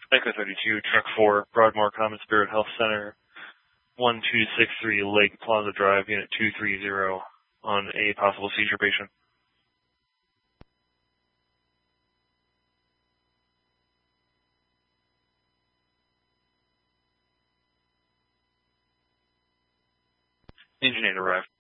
Echo 32, Truck 4, Broadmoor Common Spirit Health Center, 1263 Lake Plaza Drive, Unit 230, on a possible seizure patient. Engine 8 arrived.